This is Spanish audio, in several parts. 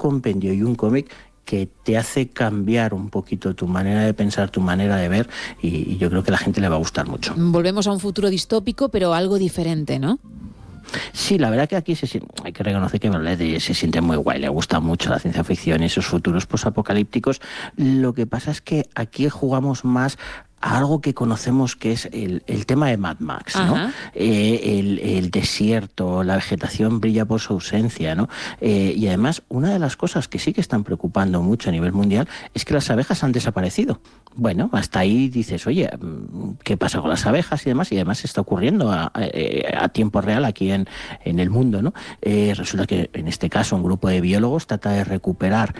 compendio y un cómic que te hace cambiar un poquito tu manera de pensar, tu manera de ver, y yo creo que a la gente le va a gustar mucho. Volvemos a un futuro distópico, pero algo diferente, ¿no? Sí, la verdad que aquí hay que reconocer que Berlet se siente muy guay, le gusta mucho la ciencia ficción y esos futuros posapocalípticos. Lo que pasa es que aquí jugamos más a algo que conocemos, que es el tema de Mad Max, ¿no? El desierto, la vegetación brilla por su ausencia, ¿no? Y además, una de las cosas que sí que están preocupando mucho a nivel mundial es que las abejas han desaparecido. Bueno, hasta ahí dices, oye, ¿qué pasa con las abejas y demás? Y además está ocurriendo a tiempo real aquí en el mundo, ¿no? Resulta que en este caso un grupo de biólogos trata de recuperar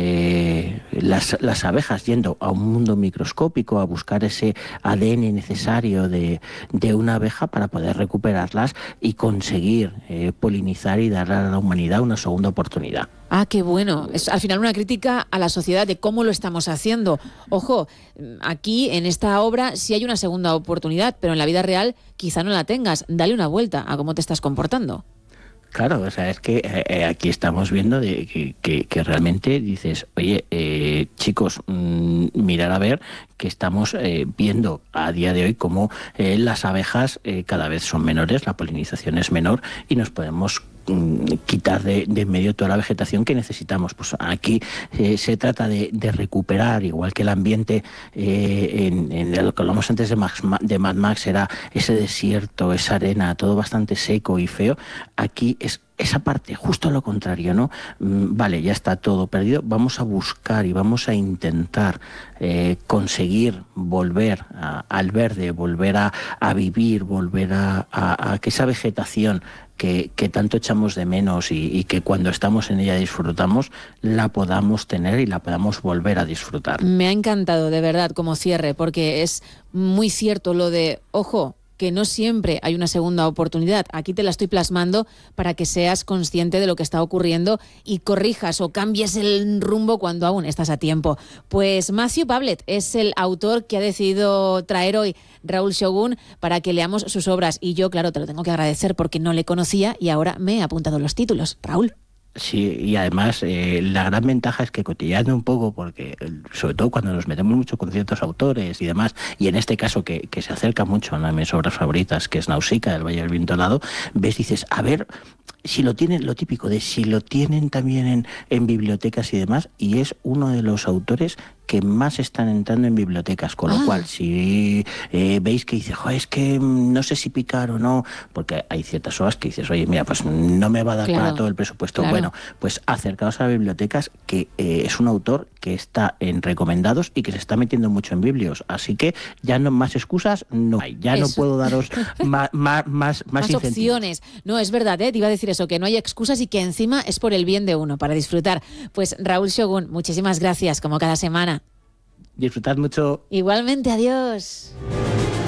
las abejas yendo a un mundo microscópico a buscar ese ADN necesario de una abeja para poder recuperarlas y conseguir polinizar y dar a la humanidad una segunda oportunidad. Ah, qué bueno. Es al final una crítica a la sociedad de cómo lo estamos haciendo. Ojo, aquí en esta obra sí hay una segunda oportunidad, pero en la vida real quizá no la tengas. Dale una vuelta a cómo te estás comportando. Claro, o sea, es que aquí estamos viendo que realmente dices, oye, chicos, mirar a ver que estamos viendo a día de hoy cómo las abejas cada vez son menores, la polinización es menor y nos podemos quitar de en medio toda la vegetación que necesitamos. Pues aquí se trata de recuperar, igual que el ambiente en lo que hablamos antes de Mad Max era ese desierto, esa arena, todo bastante seco y feo. Aquí es esa parte, justo lo contrario, ¿no? Vale, ya está todo perdido, vamos a buscar y vamos a intentar conseguir volver al verde, volver a vivir, volver a que esa vegetación que tanto echamos de menos y que cuando estamos en ella disfrutamos, la podamos tener y la podamos volver a disfrutar. Me ha encantado, de verdad, como cierre, porque es muy cierto lo de, ojo, que no siempre hay una segunda oportunidad. Aquí te la estoy plasmando para que seas consciente de lo que está ocurriendo y corrijas o cambies el rumbo cuando aún estás a tiempo. Pues Matthew Pablet es el autor que ha decidido traer hoy Raúl Shogun para que leamos sus obras. Y yo, claro, te lo tengo que agradecer porque no le conocía y ahora me he apuntado los títulos. Raúl. Sí, y además la gran ventaja es que cotilleando un poco, porque sobre todo cuando nos metemos mucho con ciertos autores y demás, y en este caso que se acerca mucho a una de mis obras favoritas, que es Nausicaa, del Valle del Viento Helado, ves, dices, a ver si lo tienen, lo típico de si lo tienen también en bibliotecas y demás, y es uno de los autores que más están entrando en bibliotecas, con lo cual si veis que dice, es que no sé si picar o no, porque hay ciertas obras que dices, oye, mira, pues no me va a dar para todo el presupuesto. Claro. Bueno, pues acercaos a bibliotecas, que es un autor que está en recomendados y que se está metiendo mucho en biblios, así que ya no más excusas no hay, ya no puedo daros más opciones. No, es verdad, te iba a decir eso, que no hay excusas y que encima es por el bien de uno, para disfrutar. Pues Raúl Shogun, muchísimas gracias, como cada semana. Disfrutad mucho. Igualmente, adiós.